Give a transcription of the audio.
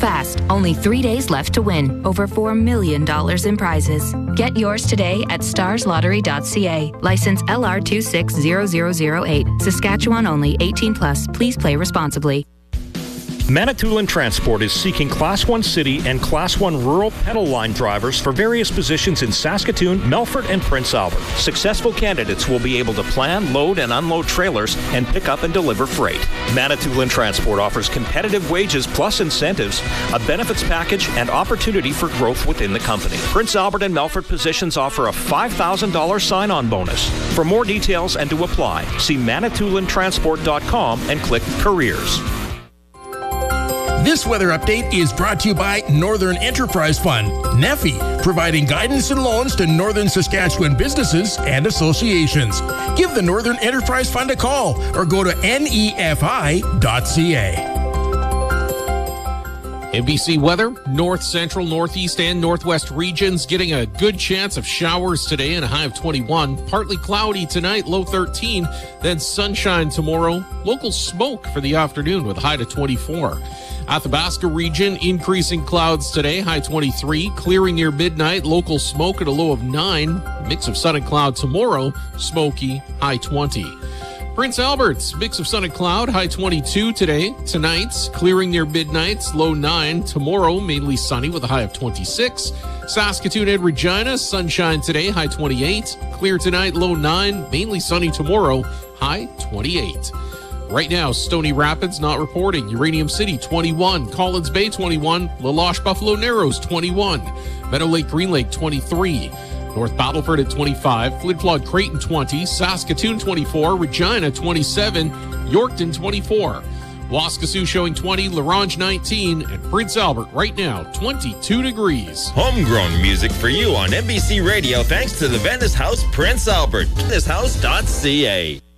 fast. Only 3 days left to win. Over $4 million in prizes. Get yours today at starslottery.ca. License LR260008. Saskatchewan only. 18 plus. Please play responsibly. Manitoulin Transport is seeking Class 1 city and Class 1 rural pedal line drivers for various positions in Saskatoon, Melfort, and Prince Albert. Successful candidates will be able to plan, load, and unload trailers and pick up and deliver freight. Manitoulin Transport offers competitive wages plus incentives, a benefits package, and opportunity for growth within the company. Prince Albert and Melfort positions offer a $5,000 sign-on bonus. For more details and to apply, see ManitoulinTransport.com and click Careers. This weather update is brought to you by Northern Enterprise Fund, NEFI, providing guidance and loans to Northern Saskatchewan businesses and associations. Give the Northern Enterprise Fund a call or go to nefi.ca. NBC weather, north, central, northeast, and northwest regions getting a good chance of showers today and a high of 21. Partly cloudy tonight, low 13. Then sunshine tomorrow. Local smoke for the afternoon with a high to 24. Athabasca region, increasing clouds today, high 23. Clearing near midnight, local smoke at a low of 9. Mix of sun and cloud tomorrow, smoky, high 20. Prince Albert's mix of sun and cloud, high 22 today. Tonight, clearing near midnight, low 9. Tomorrow, mainly sunny with a high of 26. Saskatoon and Regina, sunshine today, high 28. Clear tonight, low 9. Mainly sunny tomorrow, high 28. Right now, Stony Rapids not reporting. Uranium City 21. Collins Bay 21. La Loche Buffalo Narrows 21. Meadow Lake Green Lake 23. North Battleford at 25, Flin Flon Creighton 20, Saskatoon 24, Regina 27, Yorkton 24, Waskesiu showing 20, La Ronge 19, and Prince Albert right now 22 degrees. Homegrown music for you on NBC Radio thanks to the Venice House Prince Albert. VeniceHouse.ca.